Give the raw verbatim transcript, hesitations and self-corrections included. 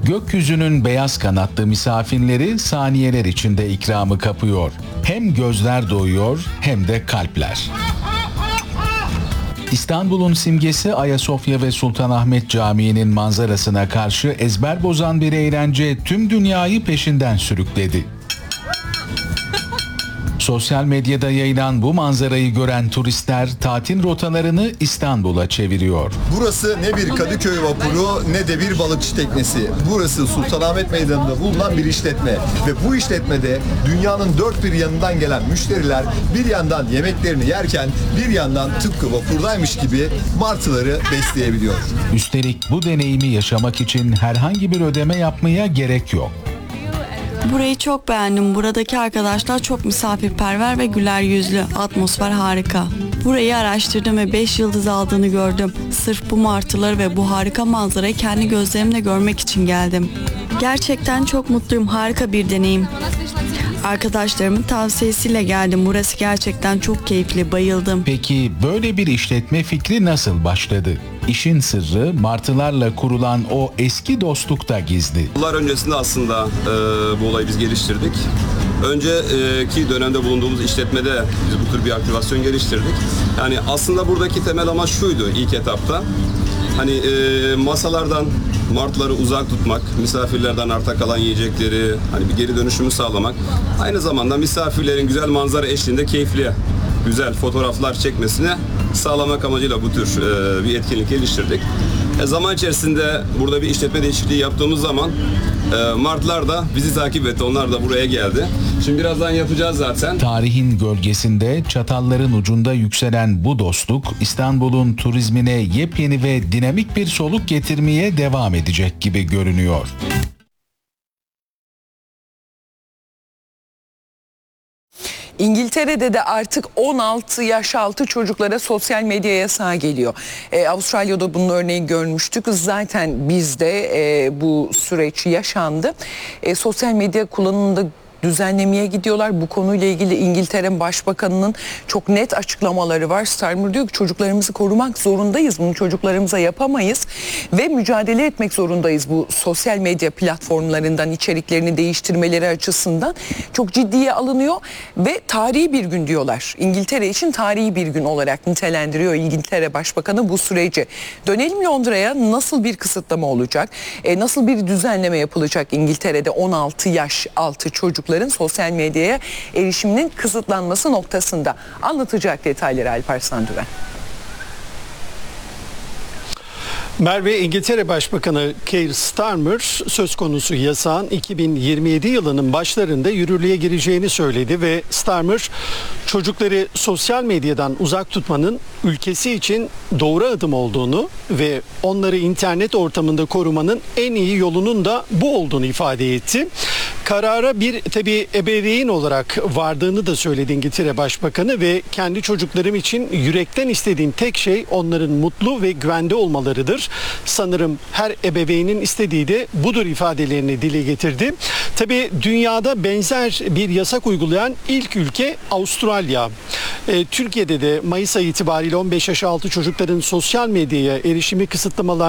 Gökyüzünün beyaz kanatlı misafirleri saniyeler içinde ikramı kapıyor. Hem gözler doyuyor hem de kalpler. İstanbul'un simgesi Ayasofya ve Sultanahmet Camii'nin manzarasına karşı ezber bozan bir eğlence tüm dünyayı peşinden sürükledi. Sosyal medyada yayılan bu manzarayı gören turistler tatil rotalarını İstanbul'a çeviriyor. Burası ne bir Kadıköy vapuru ne de bir balıkçı teknesi. Burası Sultanahmet Meydanı'nda bulunan bir işletme. Ve bu işletmede dünyanın dört bir yanından gelen müşteriler bir yandan yemeklerini yerken bir yandan tıpkı vapurdaymış gibi martıları besleyebiliyor. Üstelik bu deneyimi yaşamak için herhangi bir ödeme yapmaya gerek yok. Burayı çok beğendim. Buradaki arkadaşlar çok misafirperver ve güler yüzlü. Atmosfer harika. Burayı araştırdım ve beş yıldız aldığını gördüm. Sırf bu martıları ve bu harika manzarayı kendi gözlerimle görmek için geldim. Gerçekten çok mutluyum. Harika bir deneyim. Arkadaşlarımın tavsiyesiyle geldim. Burası gerçekten çok keyifli. Bayıldım. Peki böyle bir işletme fikri nasıl başladı? İşin sırrı martılarla kurulan o eski dostlukta gizli. Yıllar öncesinde aslında e, bu olayı biz geliştirdik. Önceki dönemde bulunduğumuz işletmede biz bu tür bir aktivasyon geliştirdik. Yani aslında buradaki temel amaç şuydu ilk etapta. Hani e, masalardan martıları uzak tutmak, misafirlerden arta kalan yiyecekleri hani bir geri dönüşümü sağlamak. Aynı zamanda misafirlerin güzel manzara eşliğinde keyifli, güzel fotoğraflar çekmesini sağlamak amacıyla bu tür e, bir etkinlik geliştirdik. E, zaman içerisinde burada bir işletme değişikliği yaptığımız zaman e, martılar da bizi takip etti. Onlar da buraya geldi. Şimdi birazdan yapacağız zaten. Tarihin gölgesinde çatalların ucunda yükselen bu dostluk İstanbul'un turizmine yepyeni ve dinamik bir soluk getirmeye devam edecek gibi görünüyor. İngiltere'de de artık on altı yaş altı çocuklara sosyal medya yasağı geliyor. Ee, Avustralya'da bunun örneğini görmüştük. Zaten bizde e, bu süreç yaşandı. E, sosyal medya kullanımında düzenlemeye gidiyorlar. Bu konuyla ilgili İngiltere Başbakanı'nın çok net açıklamaları var. Starmer diyor ki çocuklarımızı korumak zorundayız. Bunu çocuklarımıza yapamayız ve mücadele etmek zorundayız bu sosyal medya platformlarından içeriklerini değiştirmeleri açısından. Çok ciddiye alınıyor ve tarihi bir gün diyorlar. İngiltere için tarihi bir gün olarak nitelendiriyor İngiltere Başbakanı bu süreci. Dönelim Londra'ya, nasıl bir kısıtlama olacak? E, nasıl bir düzenleme yapılacak İngiltere'de on altı yaş altı çocuk sosyal medyaya erişiminin kısıtlanması noktasında anlatacak detayları Alparslan Düven. Merve, İngiltere Başbakanı Keir Starmer söz konusu yasağın iki bin yirmi yedi yılının başlarında yürürlüğe gireceğini söyledi ve Starmer çocukları sosyal medyadan uzak tutmanın ülkesi için doğru adım olduğunu ve onları internet ortamında korumanın en iyi yolunun da bu olduğunu ifade etti. Karara bir tabii ebeveyn olarak vardığını da söyledi İngiltere Başbakanı ve kendi çocuklarım için yürekten istediğim tek şey onların mutlu ve güvende olmalarıdır. Sanırım her ebeveynin istediği de budur ifadelerini dile getirdi. Tabii dünyada benzer bir yasak uygulayan ilk ülke Avustralya. E, Türkiye'de de Mayıs ayı itibariyle on beş yaş altı çocukların sosyal medyaya erişimi kısıtlamalar